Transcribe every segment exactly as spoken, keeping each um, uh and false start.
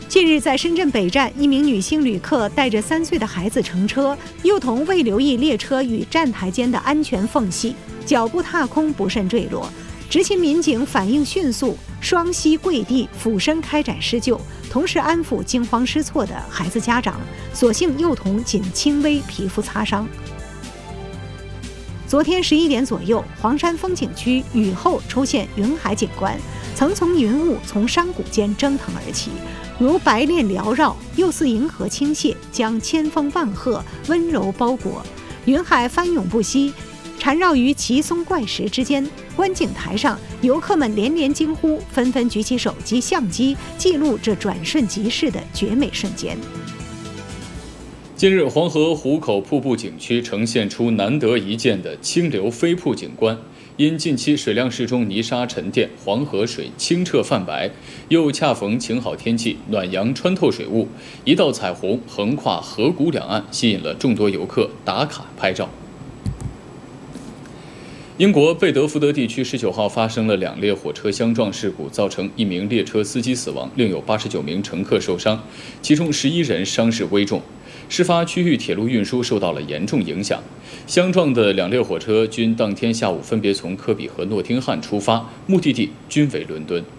近日，在深圳北站，一名女性旅客带着三岁的孩子乘车，幼童未留意列车与站台间的安全缝隙，脚步踏空，不慎坠落。执勤民警反应迅速，双膝跪地，俯身开展施救，同时安抚惊慌失措的孩子家长。所幸幼童仅轻微皮肤擦伤。昨天十一点左右，黄山风景区雨后出现云海景观，层层云雾从山谷间蒸腾而起，如白练缭绕，又似银河倾泻，将千峰万壑温柔包裹。云海翻涌不息，缠绕于奇松怪石之间。观景台上，游客们连连惊呼，纷纷举起手机、相机，记录这转瞬即逝的绝美瞬间。 近日，黄河壶口瀑布景区呈现出难得一见的清流飞瀑景观。因近期水量适中，泥沙沉淀，黄河水清澈泛白，又恰逢晴好天气，暖阳穿透水雾，一道彩虹横跨河谷两岸，吸引了众多游客打卡拍照。英国贝德福德地区十九号发生了两列火车相撞事故，造成一名列车司机死亡，另有八十九名乘客受伤，其中十一人伤势危重。事发区域铁路运输受到了严重影响。相撞的两列火车均当天下午分别从科比和诺丁汉出发，目的地均为伦敦。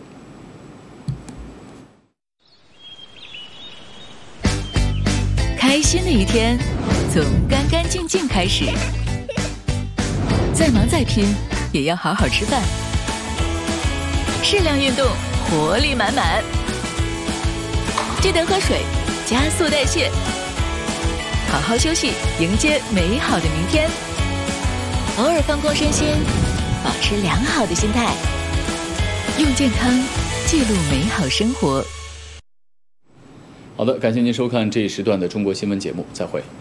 开心的一天从干干净净开始，再忙再拼也要好好吃饭，适量运动，活力满满。记得喝水，加速代谢。好好休息，迎接美好的明天。偶尔放空身心，保持良好的心态，用健康记录美好生活。 好的，感谢您收看这一时段的中国新闻节目，再会。